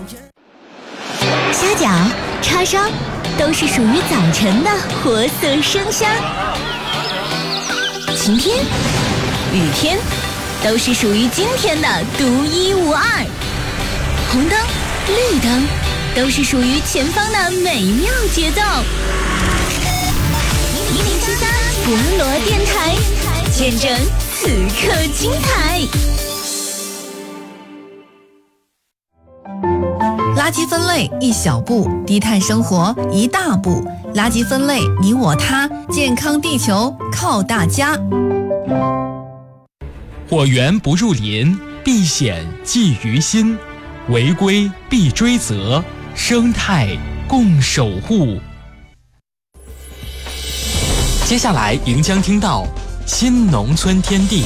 虾饺、叉烧都是属于早晨的活色生香，晴天、雨天都是属于今天的独一无二，红灯、绿灯都是属于前方的美妙节奏。1073博罗电台，见证此刻精彩。 垃圾分类一小步，低碳生活一大步。垃圾分类你我他，健康地球靠大家。 火源不入林，避险寄于心，违规必追责，生态共守护。接下来您将听到新农村天地。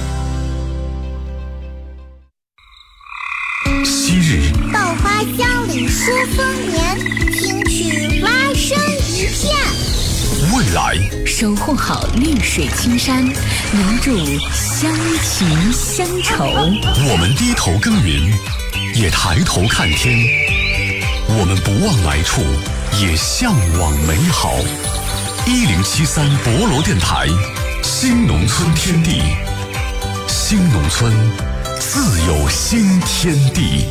昔日稻花香里说丰年，听取蛙声一片。 未来守护好绿水青山，留住乡情乡愁。 我们低头耕耘，也抬头看天。我们不忘来处，也向往美好。1073博罗电台，新农村天地，新农村自有新天地。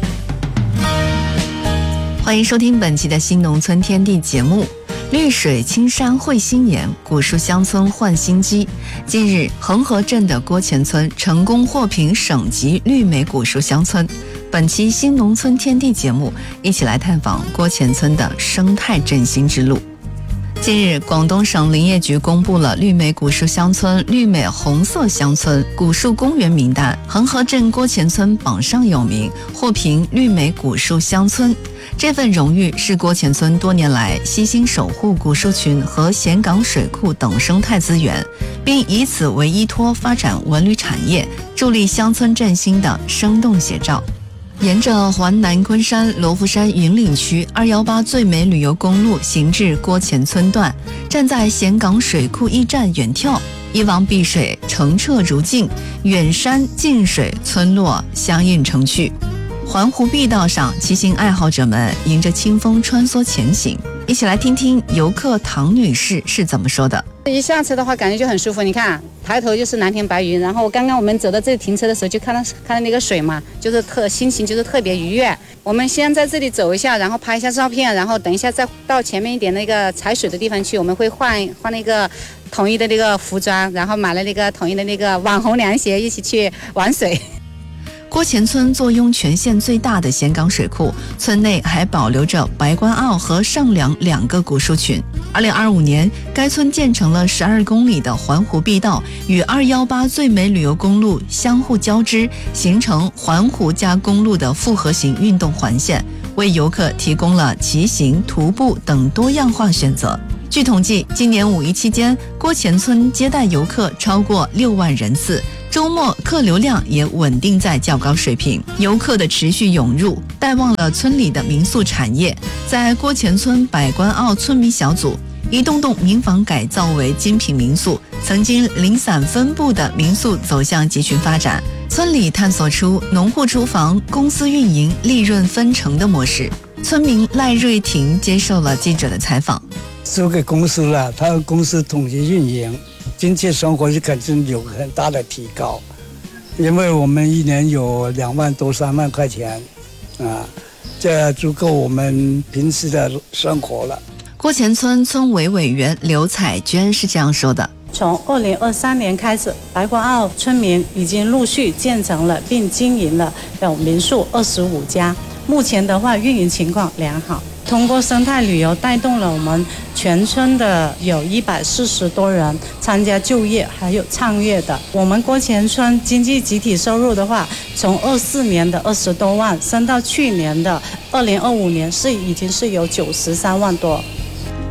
欢迎收听本期的新农村天地节目。绿水青山会新年，古树乡村焕新机。近日，恒河镇的郭前村成功获评省级绿美古树乡村。本期新农村天地节目，一起来探访郭前村的生态振兴之路。近日，广东省林业局公布了绿美古树乡村、绿美红色乡村、古树公园名单，恒河镇郭前村榜上有名，获评绿美古树乡村。这份荣誉是郭前村多年来悉心守护古树群和咸港水库等生态资源，并以此为依托发展文旅产业，助力乡村振兴的生动写照。沿着环南昆山罗浮山云岭区218最美旅游公路行至郭前村段，站在咸港水库驿站远眺，一望碧水澄澈如镜，远山近水村落相映成趣。环湖碧道上，骑行爱好者们迎着清风穿梭前行。一起来听听游客唐女士是怎么说的。 一下车的话感觉就很舒服，你看抬头就是蓝天白云，然后刚刚我们走到这里停车的时候就看到那个水嘛，就是心情就是特别愉悦。我们先在这里走一下，然后拍一下照片，然后等一下再到前面一点那个踩水的地方去，我们会换那个统一的那个服装，然后买了那个统一的那个网红凉鞋，一起去玩水。 郭前村坐拥全县最大的咸港水库，村内还保留着白关坳和上梁2个古树群。2025年，该村建成了12公里的环湖碧道，与218最美旅游公路相互交织，形成环湖加公路的复合型运动环线，为游客提供了骑行、徒步等多样化选择。据统计，今年5一期间，郭前村接待游客超过6万人次，周末客流量也稳定在较高水平。游客的持续涌入，带旺了村里的民宿产业。在郭前村百官坳村民小组，一栋栋民房改造为精品民宿，曾经零散分布的民宿走向集群发展。村里探索出农户厨房、公司运营、利润分成的模式。村民赖瑞婷接受了记者的采访。 租给公司了，他公司统一运营，经济生活是肯定有很大的提高，因为我们一年有2万多3万块钱，这足够我们平时的生活了。 郭前村村委委员刘彩娟是这样说的： 从2023年开始，白关坳村民已经陆续建成了并经营了有民宿25家，目前的话运营情况良好。通过生态旅游带动了我们全村的有140多人参加就业还有创业的。我们郭前村经济集体收入的话，从24年的20多万升到去年的2025年已经是有93万多。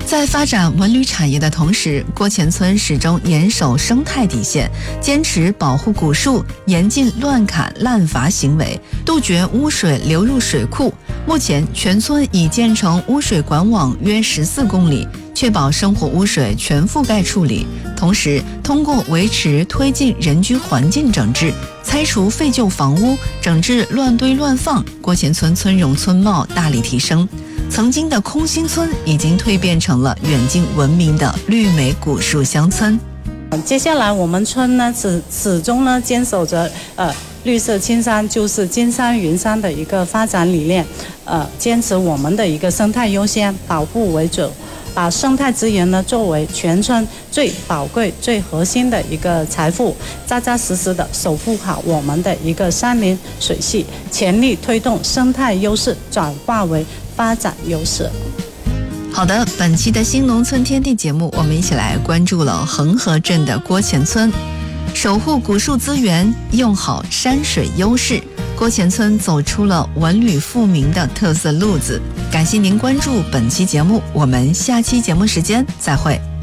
在发展文旅产业的同时，郭前村始终严守生态底线，坚持保护古树，严禁乱砍滥伐行为，杜绝污水流入水库。目前，全村已建成污水管网约14公里，确保生活污水全覆盖处理。同时，通过维持推进人居环境整治，拆除废旧房屋，整治乱堆乱放，郭前村村容村貌大力提升。曾经的空心村已经蜕变成了远近闻名的绿美古树乡村。 接下来我们村呢始终呢坚守着绿色青山就是金山银山的一个发展理念，坚持我们的一个生态优先，保护为主，把生态资源呢作为全村最宝贵、最核心的一个财富，扎扎实实的守护好我们的一个山林水系，全力推动生态优势转化为发展优势。 好的，本期的新农村天地节目，我们一起来关注了恒河镇的郭前村，守护古树资源，用好山水优势。郭前村走出了文旅富民的特色路子。感谢您关注本期节目，我们下期节目时间再会。